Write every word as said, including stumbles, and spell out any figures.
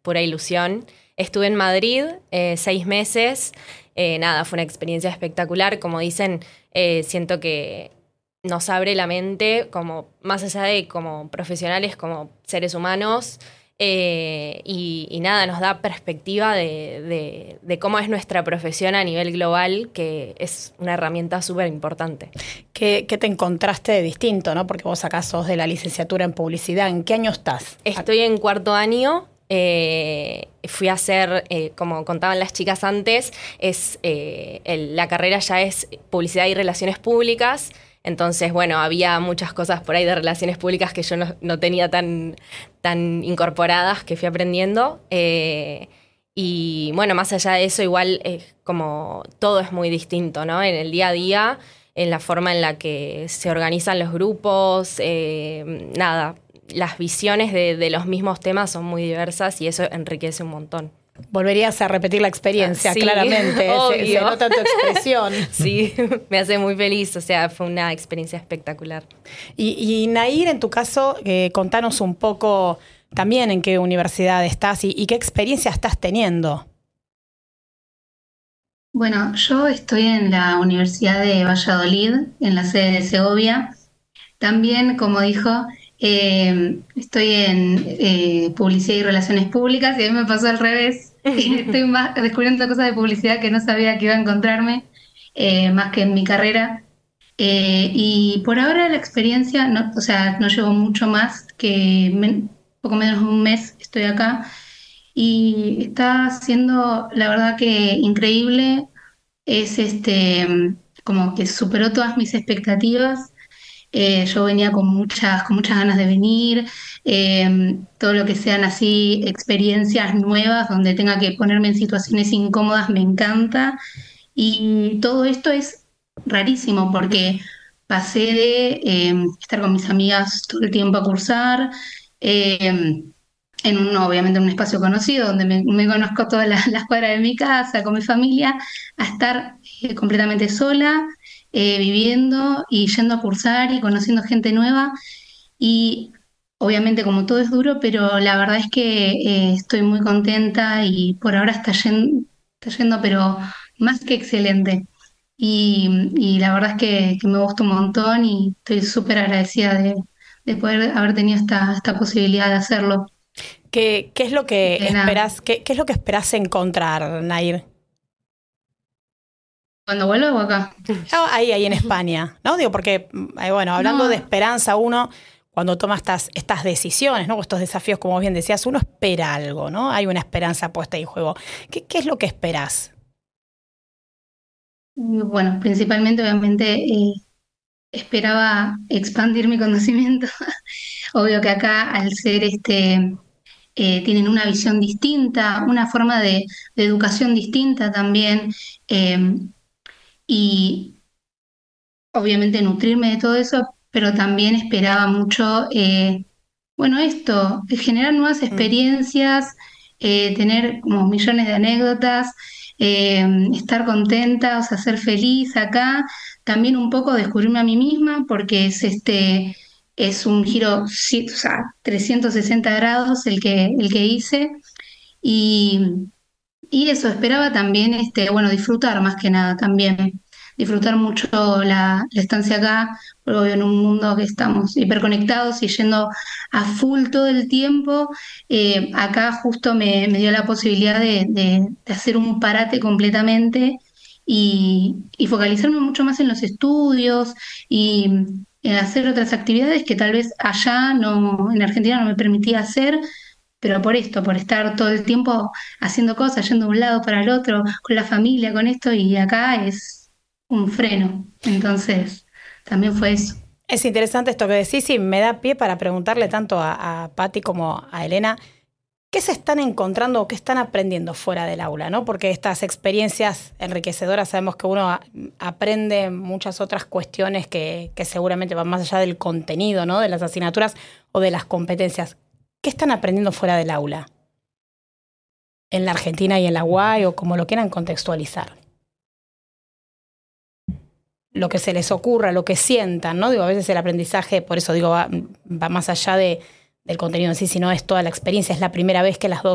pura ilusión. Estuve en Madrid eh, seis meses. Eh, nada, fue una experiencia espectacular. Como dicen, eh, siento que nos abre la mente, como más allá de como profesionales, como seres humanos. Eh, y, y nada, nos da perspectiva de, de, de cómo es nuestra profesión a nivel global, que es una herramienta súper importante. ¿Qué, ¿Qué te encontraste de distinto, no? Porque vos acá sos de la licenciatura en publicidad. ¿En qué año estás? Estoy en cuarto año. Eh, fui a hacer, eh, como contaban las chicas antes, es eh, el, la carrera ya es publicidad y relaciones públicas. Entonces, bueno, había muchas cosas por ahí de relaciones públicas que yo no, no tenía tan, tan incorporadas, que fui aprendiendo. Eh, y bueno, más allá de eso, igual eh, como todo es muy distinto, ¿no? En el día a día, en la forma en la que se organizan los grupos, eh, nada, las visiones de, de los mismos temas son muy diversas y eso enriquece un montón. Volverías a repetir la experiencia, sí, claramente. Se, se nota tu expresión. Sí, me hace muy feliz. O sea, fue una experiencia espectacular. Y, y Nair, en tu caso, eh, contanos un poco también en qué universidad estás y, y qué experiencia estás teniendo. Bueno, yo estoy en la Universidad de Valladolid, en la sede de Segovia. También, como dijo, eh, estoy en eh, publicidad y relaciones públicas, y a mí me pasó al revés. Estoy más descubriendo cosas de publicidad que no sabía que iba a encontrarme, eh, más que en mi carrera. Eh, y por ahora la experiencia, no, o sea, no llevo mucho más que men- poco menos de un mes estoy acá, y está siendo, la verdad, que increíble. Es este, como que superó todas mis expectativas. Eh, yo venía con muchas, con muchas ganas de venir, eh, todo lo que sean así experiencias nuevas donde tenga que ponerme en situaciones incómodas me encanta. Y todo esto es rarísimo porque pasé de eh, estar con mis amigas todo el tiempo a cursar, eh, en un, obviamente en un espacio conocido donde me, me conozco todas las, las cuadras de mi casa, con mi familia, a estar eh, completamente sola, eh, viviendo y yendo a cursar y conociendo gente nueva. Y obviamente como todo es duro, pero la verdad es que eh, estoy muy contenta y por ahora está yendo, está yendo pero más que excelente. Y, y la verdad es que, que me gusta un montón y estoy súper agradecida de, de poder haber tenido esta, esta posibilidad de hacerlo. ¿Qué, qué es lo que De nada. esperás, qué, qué es lo que esperás encontrar, Nair? ¿Cuando vuelvo o acá? Oh, ahí, ahí en España, ¿no? Digo, porque, eh, bueno, hablando No. de esperanza, uno, cuando toma estas, estas decisiones, ¿no? Estos desafíos, como bien decías, uno espera algo, ¿no? Hay una esperanza puesta en juego. ¿Qué, qué es lo que esperás? Bueno, principalmente, obviamente, eh, esperaba expandir mi conocimiento. Obvio que acá, al ser este, eh, tienen una visión distinta, una forma de, de educación distinta también, eh, y obviamente nutrirme de todo eso, pero también esperaba mucho, eh, bueno, esto, generar nuevas experiencias, eh, tener como millones de anécdotas, eh, estar contenta, o sea, ser feliz acá, también un poco descubrirme a mí misma, porque es este, es un giro, sí, o sea, trescientos sesenta grados el que, el que hice, y, y eso, esperaba también, este, bueno, disfrutar más que nada también, disfrutar mucho la, la estancia acá, porque obvio, en un mundo que estamos hiperconectados y yendo a full todo el tiempo, eh, acá justo me, me dio la posibilidad de, de- de hacer un parate completamente y, y focalizarme mucho más en los estudios y en hacer otras actividades que tal vez allá no, en Argentina no me permitía hacer, pero por esto, por estar todo el tiempo haciendo cosas, yendo de un lado para el otro, con la familia, con esto, y acá es un freno. Entonces, también fue eso. Es interesante esto que decís y me da pie para preguntarle tanto a, a Patti como a Elena, ¿qué se están encontrando o qué están aprendiendo fuera del aula, ¿no? Porque estas experiencias enriquecedoras sabemos que uno a, aprende muchas otras cuestiones que, que seguramente van más allá del contenido, ¿no? De las asignaturas o de las competencias. ¿Qué están aprendiendo fuera del aula? En la Argentina y en la U A I o como lo quieran contextualizar. Lo que se les ocurra, lo que sientan, ¿no? Digo, a veces el aprendizaje, por eso digo, va, va más allá de, del contenido en sí, sino es toda la experiencia. Es la primera vez que las dos